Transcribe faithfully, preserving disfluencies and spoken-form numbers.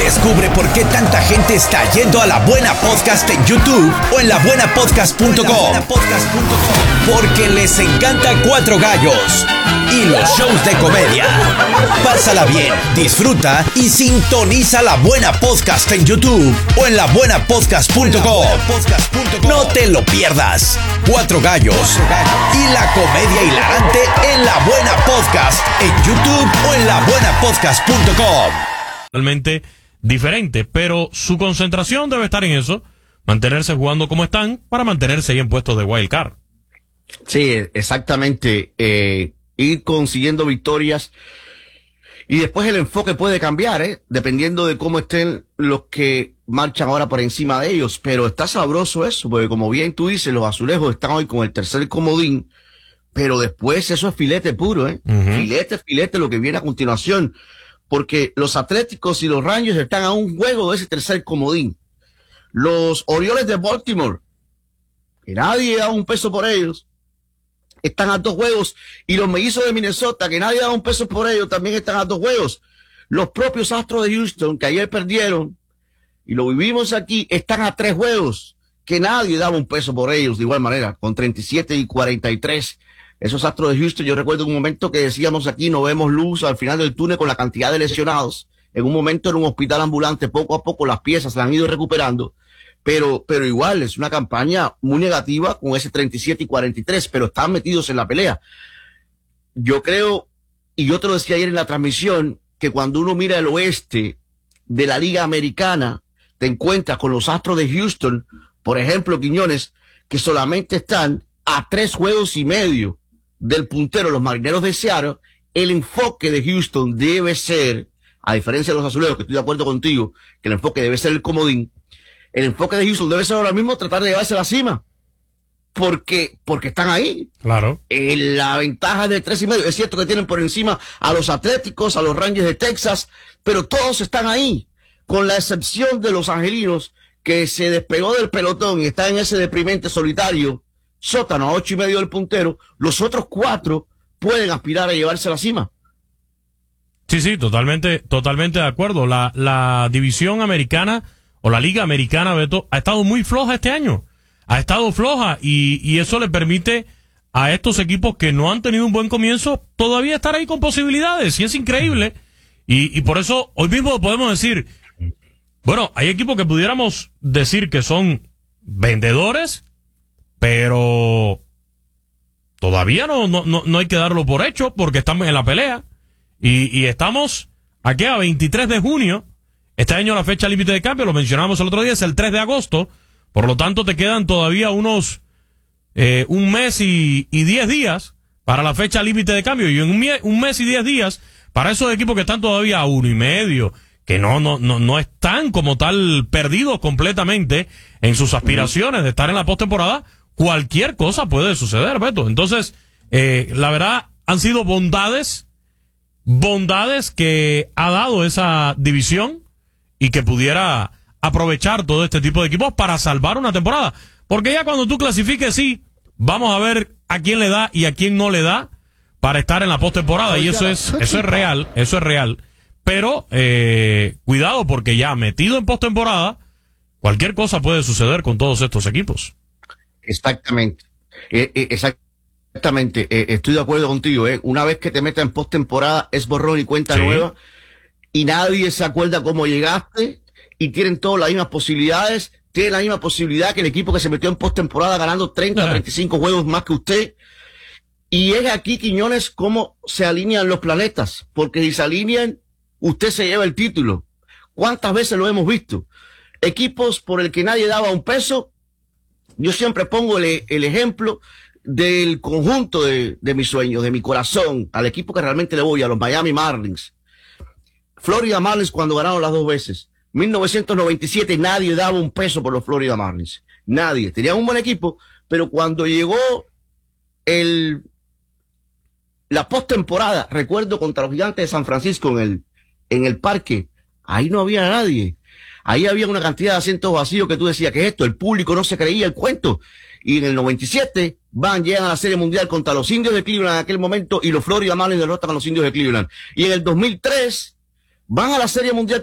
Descubre por qué tanta gente está yendo a La Buena Podcast en YouTube o en la buena podcast punto com. Porque les encanta Cuatro Gallos y los shows de comedia. Pásala bien, disfruta y sintoniza La Buena Podcast en YouTube o en la buena podcast punto com. No te lo pierdas. Cuatro Gallos y la comedia hilarante en La Buena Podcast en YouTube o en la buena podcast punto com. Realmente diferente, pero su concentración debe estar en eso, mantenerse jugando como están para mantenerse ahí en puestos de wild card. Sí, exactamente, eh, ir consiguiendo victorias y después el enfoque puede cambiar, eh, dependiendo de cómo estén los que marchan ahora por encima de ellos, pero está sabroso eso, porque como bien tú dices, los azulejos están hoy con el tercer comodín, pero después eso es filete puro, eh, uh-huh. filete, filete lo que viene a continuación. Porque los Atléticos y los Rangers están a un juego de ese tercer comodín. Los Orioles de Baltimore, que nadie da un peso por ellos, están a dos juegos. Y los Mellizos de Minnesota, que nadie da un peso por ellos, también están a dos juegos. Los propios Astros de Houston, que ayer perdieron, y lo vivimos aquí, están a tres juegos, que nadie daba un peso por ellos de igual manera, con treinta y siete y cuarenta y tres. Esos Astros de Houston, yo recuerdo un momento que decíamos aquí, no vemos luz al final del túnel con la cantidad de lesionados. En un momento en un hospital ambulante, poco a poco las piezas las han ido recuperando. Pero, pero igual, es una campaña muy negativa con ese treinta y siete y cuarenta y tres, pero están metidos en la pelea. Yo creo, y yo te lo decía ayer en la transmisión, que cuando uno mira el oeste de la Liga Americana, te encuentras con los Astros de Houston, por ejemplo, Quiñones, que solamente están a tres juegos y medio del puntero, los Marineros de Seattle. El enfoque de Houston debe ser, a diferencia de los Azulejos, que estoy de acuerdo contigo, que el enfoque debe ser el comodín, el enfoque de Houston debe ser ahora mismo tratar de llevarse a la cima, porque, porque están ahí. Claro. Eh, la ventaja de tres y medio, es cierto que tienen por encima a los Atléticos, a los Rangers de Texas, pero todos están ahí, con la excepción de los Angelinos, que se despegó del pelotón y está en ese deprimente solitario sótano a ocho y medio del puntero. Los otros cuatro pueden aspirar a llevarse a la cima. Sí, sí, totalmente, totalmente de acuerdo. La, la división americana o la liga americana, Beto, ha estado muy floja este año. Ha estado floja y, y eso le permite a estos equipos que no han tenido un buen comienzo todavía estar ahí con posibilidades. Y es increíble. Y, y por eso hoy mismo podemos decir, bueno, hay equipos que pudiéramos decir que son vendedores, pero todavía no, no, no, no hay que darlo por hecho porque estamos en la pelea. Y, y estamos aquí a veintitrés de junio. Este año la fecha límite de cambio, lo mencionamos el otro día, es el tres de agosto. Por lo tanto, te quedan todavía unos eh, un mes y, y diez días para la fecha límite de cambio. Y en un, un mes y diez días para esos equipos que están todavía a uno y medio, que no, no, no, no están como tal perdidos completamente en sus aspiraciones de estar en la postemporada. Cualquier cosa puede suceder, Beto. Entonces, eh, la verdad, han sido bondades, bondades que ha dado esa división y que pudiera aprovechar todo este tipo de equipos para salvar una temporada. Porque ya cuando tú clasifiques, sí, vamos a ver a quién le da y a quién no le da para estar en la postemporada. Y eso es, eso es real, eso es real. Pero, eh, cuidado, porque ya metido en postemporada, cualquier cosa puede suceder con todos estos equipos. Exactamente, eh, eh, exactamente, eh, estoy de acuerdo contigo, eh. Una vez que te metas en postemporada es borrón y cuenta sí. nueva y nadie se acuerda cómo llegaste y tienen todas las mismas posibilidades, tienen la misma posibilidad que el equipo que se metió en postemporada ganando treinta, treinta y cinco juegos más que usted. Y es aquí, Quiñones, cómo se alinean los planetas, porque si se alinean, usted se lleva el título. ¿Cuántas veces lo hemos visto? Equipos por el que nadie daba un peso. Yo siempre pongo el, el ejemplo del conjunto de, de mis sueños, de mi corazón, al equipo que realmente le voy, a los Miami Marlins. Florida Marlins cuando ganaron las dos veces. mil novecientos noventa y siete nadie daba un peso por los Florida Marlins. Nadie. Tenían un buen equipo, pero cuando llegó el la postemporada, recuerdo contra los Gigantes de San Francisco en el, en el parque, ahí no había nadie. Ahí había una cantidad de asientos vacíos que tú decías, ¿qué es esto? El público no se creía el cuento. Y en el noventa y siete van, llegan a la Serie Mundial contra los Indios de Cleveland en aquel momento y los Florida Marlins derrotan a los Indios de Cleveland. Y en el dos mil tres van a la Serie Mundial